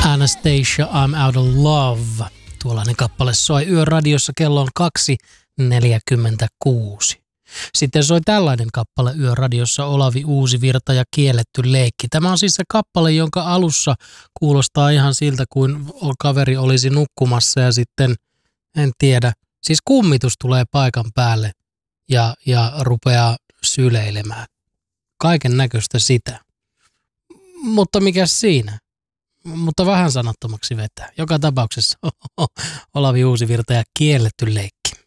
Anastacia, I'm Out of Love. Tuollainen kappale soi Yöradiossa, kello on 2.46. Sitten soi tällainen kappale Yöradiossa, Olavi Uusivirta ja Kielletty leikki. Tämä on siis se kappale, jonka alussa kuulostaa ihan siltä, kuin kaveri olisi nukkumassa ja sitten, en tiedä, siis kummitus tulee paikan päälle ja rupeaa syleilemään. Kaiken näköistä sitä. Mutta mikä siinä? Mutta vähän sanattomaksi vetää. Joka tapauksessa Olavi Uusivirta ja Kielletty leikki.